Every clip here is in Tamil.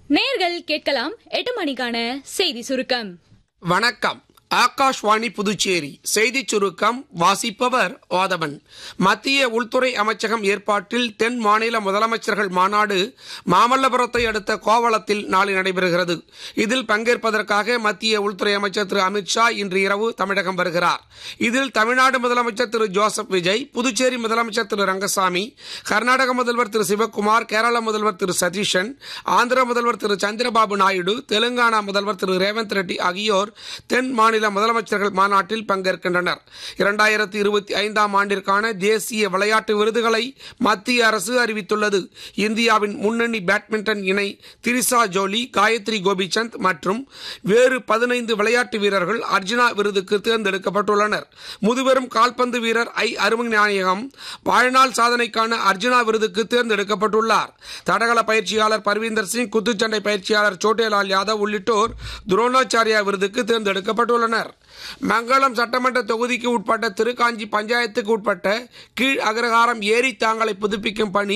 நேயர்கள் கேட்கலாம் 8 மணிக்கான செய்தி சுருக்கம். வணக்கம். ஆகாஷ்வாணி புதுச்சேரி செய்திச் சுருக்கம் வாசிப்பவர் ஓதவன். மத்திய உள்துறை அமைச்சகம் ஏற்பாட்டில் தென் மாநில முதலமைச்சர்கள் மாநாடு மாமல்லபுரத்தை அடுத்த கோவளத்தில் நாளை நடைபெறுகிறது. இதில் பங்கேற்பதற்காக மத்திய உள்துறை அமைச்சர் திரு அமித்ஷா இன்று இரவு தமிழகம் வருகிறார். இதில் தமிழ்நாடு முதலமைச்சர் திரு ஜோசப் விஜய், புதுச்சேரி முதலமைச்சர் திரு ரங்கசாமி, கர்நாடக முதல்வர் திரு சிவக்குமார், கேரள முதல்வர் திரு சதீஷன், ஆந்திர முதல்வர் திரு சந்திரபாபு நாயுடு, தெலுங்கானா முதல்வர் திரு ரேவந்த் ரெட்டி ஆகியோர் தென் மாநில முதலமைச்சர்கள் மாநாட்டில் பங்கேற்கின்றனர். 2025 ஆண்டிற்கான தேசிய விளையாட்டு விருதுகளை மத்திய அரசு அறிவித்துள்ளது. இந்தியாவின் முன்னணி பேட்மிண்டன் இணை திரிசா ஜோலி, காயத்ரி கோபிசந்த் மற்றும் வேறு 15 விளையாட்டு வீரர்கள் அர்ஜுனா விருதுக்கு தேர்ந்தெடுக்கப்பட்டுள்ளனர். முதுபெரும் கால்பந்து வீரர் அருமநாயகம் வாழ்நாள் சாதனைக்கான அர்ஜுனா விருதுக்கு தேர்ந்தெடுக்கப்பட்டுள்ளார். தடகள பயிற்சியாளர் பர்வீந்தர் சிங், குத்துச்சண்டை பயிற்சியாளர் சோட்டேலால் யாதவ் உள்ளிட்டோர் துரோணாச்சாரியா விருதுக்கு தேர்ந்தெடுக்கப்பட்டுள்ளனர். மங்களம் சட்டமன்ற தொகுதிக்கு உட்பட்ட திருக்காஞ்சி பஞ்சாயத்துக்கு உட்பட்ட கீழ் அகரகாரம் ஏரி தாங்களை புதுப்பிக்கும் பணி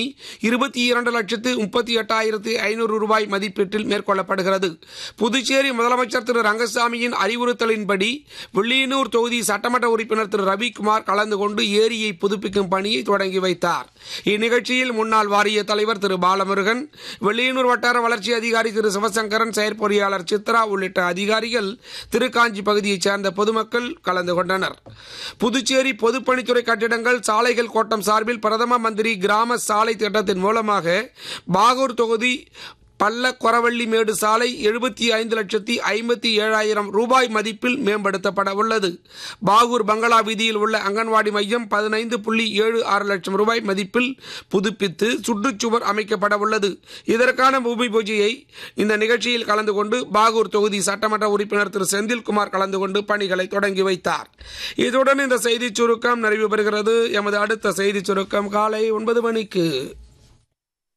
22,38,500 ரூபாய் மதிப்பீட்டில் மேற்கொள்ளப்படுகிறது. புதுச்சேரி முதலமைச்சர் திரு ரங்கசாமியின் அறிவுறுத்தலின்படி வில்லியனூர் தொகுதி சட்டமன்ற உறுப்பினர் திரு ரவிக்குமார் கலந்து கொண்டு ஏரியை புதுப்பிக்கும் பணியை தொடங்கி வைத்தார். இந்நிகழ்ச்சியில் முன்னாள் வாரிய தலைவர் திரு பாலமுருகன், வில்லியனூர் வட்டார வளர்ச்சி அதிகாரி திரு சிவசங்கரன், செயற்பொறியாளர் சித்ரா உள்ளிட்ட அதிகாரிகள், திருக்காஞ்சி பகுதியைச் சேர்ந்த பொதுமக்கள் கலந்து கொண்டனர். புதுச்சேரி பொதுப்பணித்துறை கட்டிடங்கள் சாலைகள் கோட்டம் சார்பில் பிரதம மந்திரி கிராம சாலை திட்டத்தின் மூலமாக பாகூர் தொகுதி பள்ளக்கொரவள்ளி மேடு சாலை 75,57,000 ரூபாய் மதிப்பில் மேம்படுத்தப்பட உள்ளது. பாகூர் பங்களா வீதியில் உள்ள அங்கன்வாடி மையம் 15.76 லட்சம் ரூபாய் மதிப்பில் புதுப்பித்து சுற்றுச்சுவர் அமைக்கப்பட உள்ளது. இதற்கான பூமி பூஜையை இந்த நிகழ்ச்சியில் கலந்து கொண்டு பாகூர் தொகுதி சட்டமன்ற உறுப்பினர் திரு செந்தில்குமார் கலந்து கொண்டு பணிகளை தொடங்கி வைத்தார். இதுடன் இந்த செய்திச் சுருக்கம் நிறைவு பெறுகிறது. எமது அடுத்த செய்திச் சுருக்கம் காலை 9 மணிக்கு.